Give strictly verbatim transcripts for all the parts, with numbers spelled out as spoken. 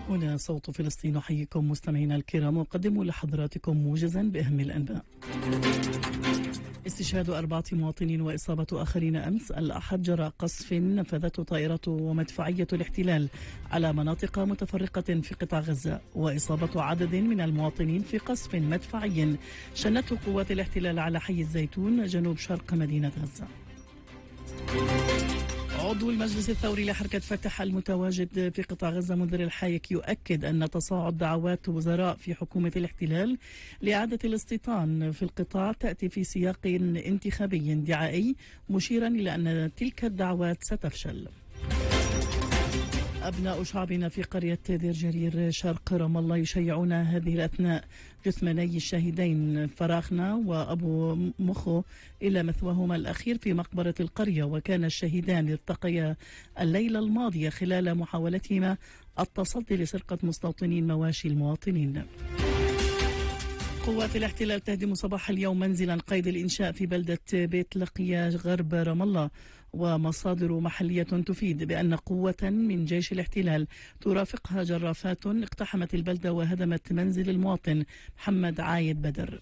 هنا صوت فلسطين، أحييكم مستمعينا الكرام وأقدم لحضراتكم موجزا بأهم الأنباء. استشهاد أربعة مواطنين وإصابة آخرين أمس الأحد جراء قصف نفذته طائرة ومدفعية الاحتلال على مناطق متفرقة في قطاع غزة، وإصابة عدد من المواطنين في قصف مدفعي شنته قوات الاحتلال على حي الزيتون جنوب شرق مدينة غزة. عضو المجلس الثوري لحركة فتح المتواجد في قطاع غزة منذر الحايك يؤكد أن تصاعد دعوات وزراء في حكومة الاحتلال لإعادة الاستيطان في القطاع تأتي في سياق انتخابي دعائي، مشيرا إلى أن تلك الدعوات ستفشل. أبناء شعبنا في قرية دير جرير شرق رام الله يشيعون هذه الأثناء جثماني الشهيدين فراخنا وأبو مخو إلى مثواهما الأخير في مقبرة القرية، وكان الشهيدان التقيا الليلة الماضية خلال محاولتهما التصدي لسرقة مستوطنين مواشي المواطنين. قوات الاحتلال تهدم صباح اليوم منزلا قيد الإنشاء في بلدة بيت لقيا غرب رام الله، ومصادر محلية تفيد بأن قوة من جيش الاحتلال ترافقها جرافات اقتحمت البلدة وهدمت منزل المواطن محمد عايد بدر.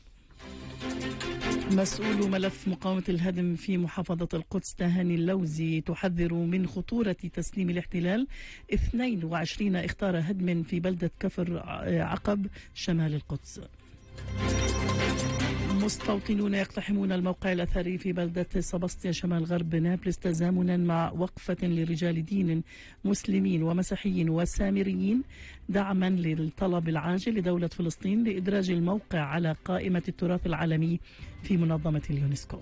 مسؤول ملف مقاومة الهدم في محافظة القدس تهاني اللوزي تحذر من خطورة تسليم الاحتلال اثنين وعشرين اختار هدم في بلدة كفر عقب شمال القدس. مستوطنون يقتحمون الموقع الأثري في بلدة سبسطيا شمال غرب نابلس تزامنا مع وقفة لرجال دين مسلمين ومسيحيين وسامريين دعما للطلب العاجل لدولة فلسطين لإدراج الموقع على قائمة التراث العالمي في منظمة اليونسكو.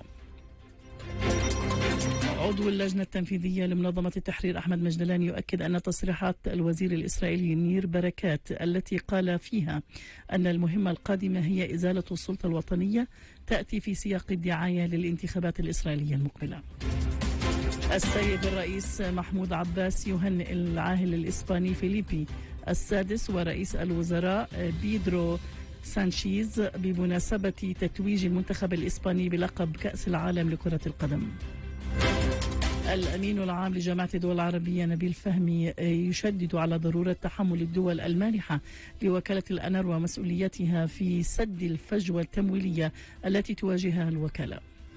عضو اللجنة التنفيذية لمنظمة التحرير أحمد مجدلان يؤكد أن تصريحات الوزير الإسرائيلي نير بركات التي قال فيها أن المهمة القادمة هي إزالة السلطة الوطنية تأتي في سياق الدعاية للانتخابات الإسرائيلية المقبلة. السيد الرئيس محمود عباس يهنئ العاهل الإسباني فيليبي السادس ورئيس الوزراء بيدرو سانشيز بمناسبة تتويج المنتخب الإسباني بلقب كأس العالم لكرة القدم. الأمين العام لجامعة الدول العربية نبيل فهمي يشدد على ضرورة تحمل الدول المانحة لوكالة الأنر ومسؤوليتها في سد الفجوة التمويلية التي تواجهها الوكالة.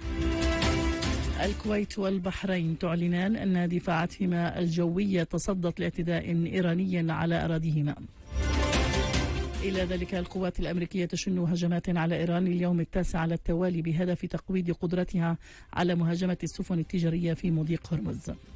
الكويت والبحرين تعلنان أن دفاعاتهما الجوية تصدت لاعتداء إيراني على أراضيهما. إلى ذلك القوات الأمريكية تشن هجمات على إيران اليوم التاسع على التوالي بهدف تقويض قدرتها على مهاجمة السفن التجارية في مضيق هرمز.